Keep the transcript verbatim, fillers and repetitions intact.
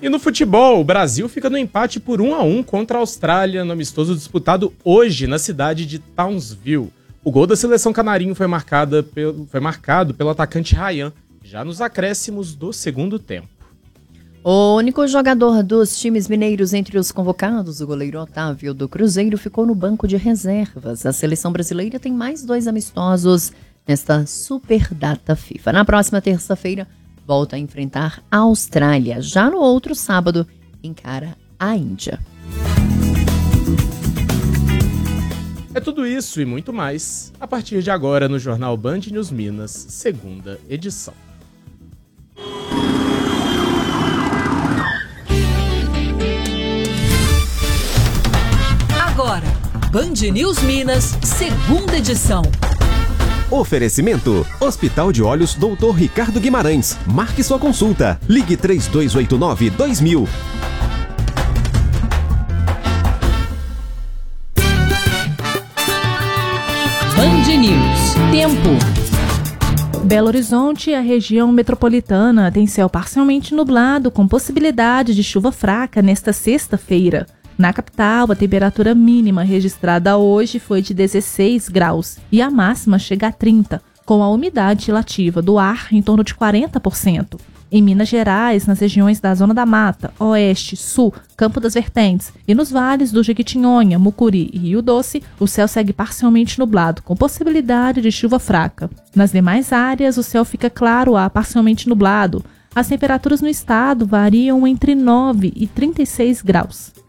E no futebol, o Brasil fica no empate por um a um contra a Austrália, no amistoso disputado hoje na cidade de Townsville. O gol da seleção canarinho foi, marcada pelo, foi marcado pelo atacante Ryan, já nos acréscimos do segundo tempo. O único jogador dos times mineiros entre os convocados, o goleiro Otávio do Cruzeiro, ficou no banco de reservas. A seleção brasileira tem mais dois amistosos nesta super data FIFA. Na próxima terça-feira, volta a enfrentar a Austrália. Já no outro sábado, encara a Índia. É tudo isso e muito mais a partir de agora no Jornal Band News Minas, segunda edição. Agora, Band News Minas, segunda edição. Oferecimento: Hospital de Olhos doutor Ricardo Guimarães. Marque sua consulta. Ligue três dois oito nove, dois mil. Band News. Tempo. Belo Horizonte e a região metropolitana tem céu parcialmente nublado, com possibilidade de chuva fraca nesta sexta-feira. Na capital, a temperatura mínima registrada hoje foi de dezesseis graus e a máxima chega a trinta, com a umidade relativa do ar em torno de quarenta por cento. Em Minas Gerais, nas regiões da Zona da Mata, Oeste, Sul, Campo das Vertentes e nos vales do Jequitinhonha, Mucuri e Rio Doce, o céu segue parcialmente nublado, com possibilidade de chuva fraca. Nas demais áreas, o céu fica claro a parcialmente nublado. As temperaturas no estado variam entre nove e trinta e seis graus.